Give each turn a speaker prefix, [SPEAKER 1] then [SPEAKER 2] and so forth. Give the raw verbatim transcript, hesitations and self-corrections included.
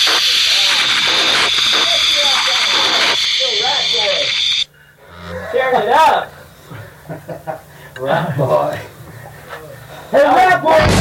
[SPEAKER 1] Tearing it up.
[SPEAKER 2] Rat boy.
[SPEAKER 1] Hey, rat boy!